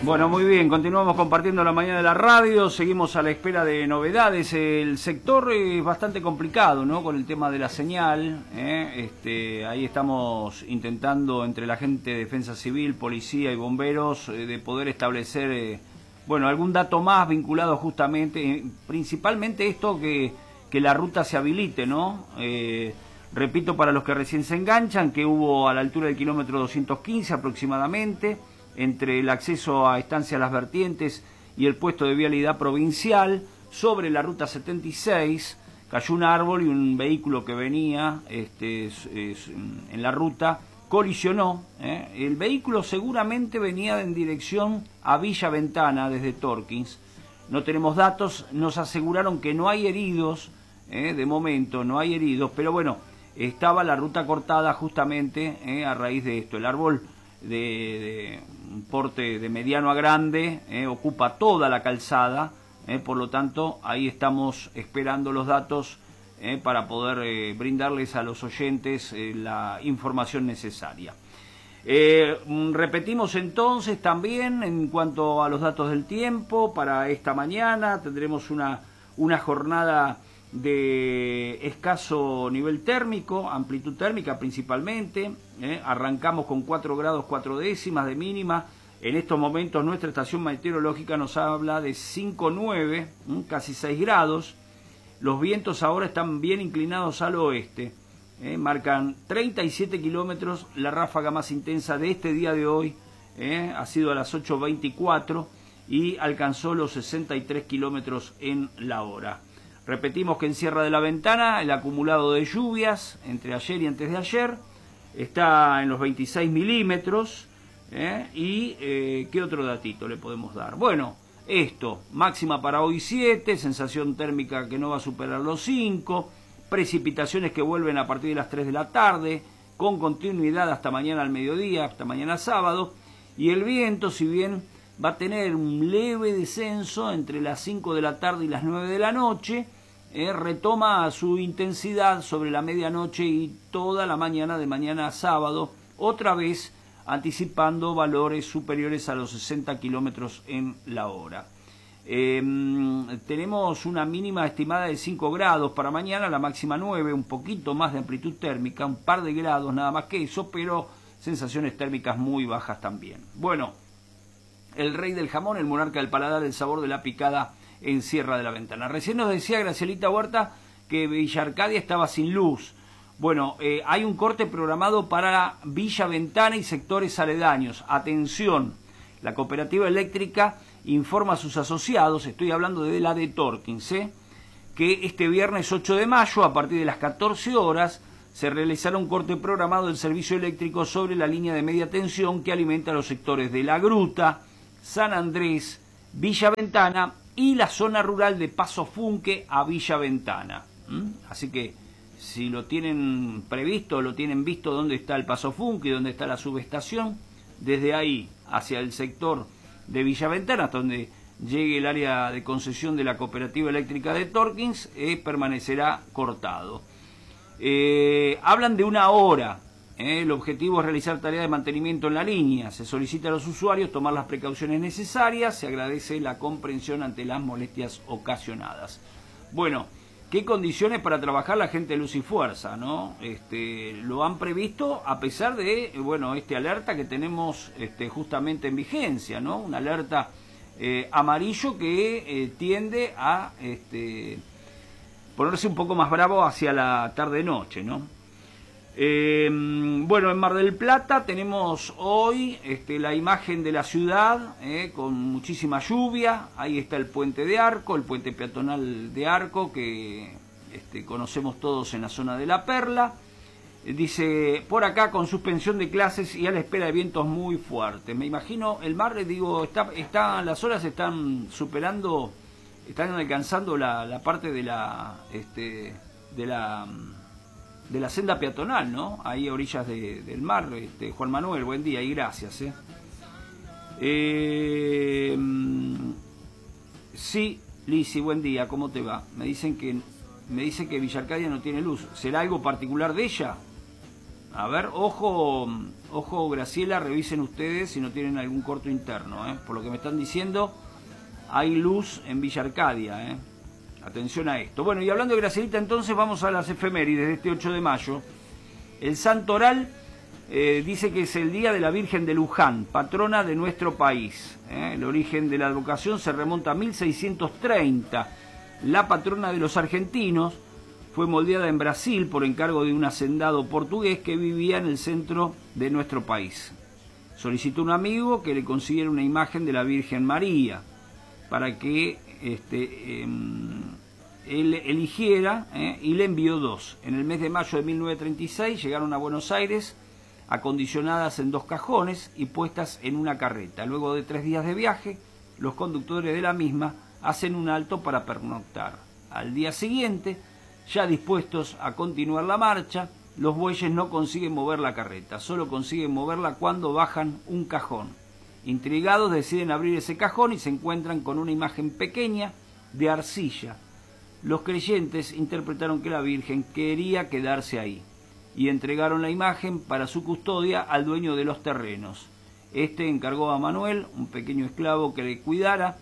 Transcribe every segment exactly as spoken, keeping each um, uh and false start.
Bueno, muy bien, continuamos compartiendo la mañana de la radio, seguimos a la espera de novedades. El sector es bastante complicado, ¿no? Con el tema de la señal, ¿eh? Este, ahí estamos intentando entre la gente de Defensa Civil, Policía y Bomberos eh, de poder establecer, eh, bueno, algún dato más vinculado justamente, eh, principalmente esto que, que la ruta se habilite, ¿no? Eh, repito, para los que recién se enganchan, que hubo a la altura del kilómetro doscientos quince aproximadamente, entre el acceso a Estancia Las Vertientes y el puesto de vialidad provincial, sobre la ruta setenta y seis, cayó un árbol y un vehículo que venía este, es, es, en la ruta colisionó. ¿eh? El vehículo seguramente venía en dirección a Villa Ventana desde Torkins. No tenemos datos, nos aseguraron que no hay heridos, ¿eh? de momento no hay heridos, pero bueno, estaba la ruta cortada justamente ¿eh? a raíz de esto. El árbol de, de un porte de mediano a grande, eh, ocupa toda la calzada, eh, por lo tanto ahí estamos esperando los datos eh, para poder eh, brindarles a los oyentes eh, la información necesaria. Eh, repetimos entonces también en cuanto a los datos del tiempo, para esta mañana tendremos una, una jornada de escaso nivel térmico, amplitud térmica principalmente, ¿eh? Arrancamos con cuatro grados cuatro décimas de mínima. En estos momentos nuestra estación meteorológica nos habla de cinco coma nueve, ¿eh? casi seis grados. Los vientos ahora están bien inclinados al oeste, ¿eh? Marcan treinta y siete kilómetros. La ráfaga más intensa de este día de hoy ¿eh? ha sido a las ocho veinticuatro y alcanzó los sesenta y tres kilómetros en la hora. Repetimos que en Sierra de la Ventana el acumulado de lluvias entre ayer y antes de ayer está en los veintiséis milímetros. ¿eh? Y eh, ¿qué otro datito le podemos dar? Bueno, esto, máxima para hoy siete, sensación térmica que no va a superar los cinco, precipitaciones que vuelven a partir de las tres de la tarde, con continuidad hasta mañana al mediodía, hasta mañana sábado, y el viento, si bien va a tener un leve descenso entre las cinco de la tarde y las nueve de la noche, eh, retoma su intensidad sobre la medianoche y toda la mañana de mañana a sábado, otra vez anticipando valores superiores a los sesenta kilómetros en la hora. Eh, tenemos una mínima estimada de cinco grados para mañana, la máxima nueve, un poquito más de amplitud térmica, un par de grados nada más que eso, pero sensaciones térmicas muy bajas también. Bueno, el rey del jamón, el monarca del paladar, el sabor de la picada en Sierra de la Ventana. Recién nos decía Gracielita Huerta que Villa Arcadia estaba sin luz. Bueno, eh, hay un corte programado para Villa Ventana y sectores aledaños. Atención, la cooperativa eléctrica informa a sus asociados, estoy hablando de la de Torkins, ¿eh? que este viernes ocho de mayo, a partir de las catorce horas, se realizará un corte programado del servicio eléctrico sobre la línea de media tensión que alimenta los sectores de La Gruta, San Andrés, Villa Ventana y la zona rural de Paso Funque a Villa Ventana. ¿Mm? Así que si lo tienen previsto, lo tienen visto dónde está el Paso Funque y dónde está la subestación, desde ahí hacia el sector de Villa Ventana, hasta donde llegue el área de concesión de la cooperativa eléctrica de Torkins, eh, permanecerá cortado. Eh, hablan de una hora. Eh, el objetivo es realizar tareas de mantenimiento en la línea. Se solicita a los usuarios tomar las precauciones necesarias. Se agradece la comprensión ante las molestias ocasionadas. Bueno, ¿qué condiciones para trabajar la gente de Luz y Fuerza, no? Este, lo han previsto a pesar de, bueno, este alerta que tenemos este, justamente en vigencia, ¿no? Una alerta eh, amarillo que eh, tiende a este, ponerse un poco más bravo hacia la tarde-noche, ¿no? Eh, bueno, en Mar del Plata tenemos hoy este, la imagen de la ciudad eh, con muchísima lluvia. Ahí está el puente de Arco, el puente peatonal de Arco que este, conocemos todos en la zona de La Perla. Eh, dice, por acá con suspensión de clases y a la espera de vientos muy fuertes. Me imagino el mar, digo, está, está, las olas están superando, están alcanzando la, la parte de la, este, de la... de la senda peatonal, ¿no? Ahí a orillas de, del mar. Este, Juan Manuel, buen día y gracias. ¿eh? Eh, sí, Lisi, buen día, ¿cómo te va? Me dicen que me dicen que Villa Arcadia no tiene luz. ¿Será algo particular de ella? A ver, ojo, ojo Graciela, revisen ustedes si no tienen algún corto interno, ¿eh? Por lo que me están diciendo, hay luz en Villa Arcadia, ¿eh? Atención a esto. Bueno, y hablando de Gracielita, entonces vamos a las efemérides de este ocho de mayo. El Santo Oral eh, dice que es el día de la Virgen de Luján, patrona de nuestro país, ¿eh? El origen de la advocación se remonta a mil seiscientos treinta. La patrona de los argentinos fue moldeada en Brasil por encargo de un hacendado portugués que vivía en el centro de nuestro país. Solicitó a un amigo que le consiguiera una imagen de la Virgen María para que este, eh, él eligiera, eh, y le envió dos. En el mes de mayo de mil novecientos treinta y seis llegaron a Buenos Aires acondicionadas en dos cajones y puestas en una carreta. Luego de tres días de viaje, los conductores de la misma hacen un alto para pernoctar. Al día siguiente, ya dispuestos a continuar la marcha, los bueyes no consiguen mover la carreta, solo consiguen moverla cuando bajan un cajón. Intrigados deciden abrir ese cajón y se encuentran con una imagen pequeña de arcilla. Los creyentes interpretaron que la Virgen quería quedarse ahí y entregaron la imagen para su custodia al dueño de los terrenos. Este encargó a Manuel, un pequeño esclavo, que le cuidara.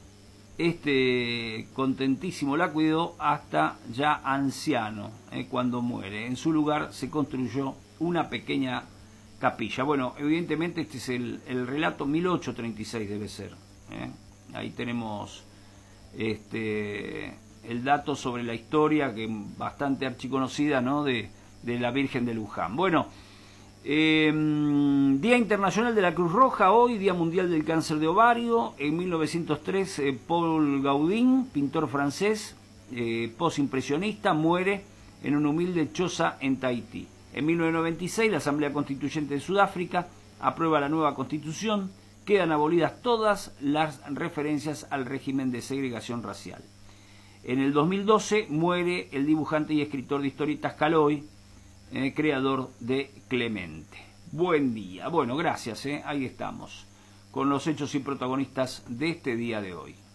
Este contentísimo la cuidó hasta ya anciano, eh, cuando muere. En su lugar se construyó una pequeña capilla. Bueno, evidentemente este es el, el relato mil ochocientos treinta y seis debe ser. ¿eh? Ahí tenemos este, el dato sobre la historia, que bastante archiconocida, ¿no? de, de la Virgen de Luján. Bueno, eh, Día Internacional de la Cruz Roja hoy, Día Mundial del Cáncer de Ovario. En mil novecientos tres, eh, Paul Gauguin, pintor francés, eh, postimpresionista, muere en una humilde choza en Tahití. En mil novecientos noventa y seis, la Asamblea Constituyente de Sudáfrica aprueba la nueva Constitución. Quedan abolidas todas las referencias al régimen de segregación racial. En el dos mil doce muere el dibujante y escritor de historietas Caloi, eh, creador de Clemente. Buen día. Bueno, gracias, eh. Ahí estamos, con los hechos y protagonistas de este día de hoy.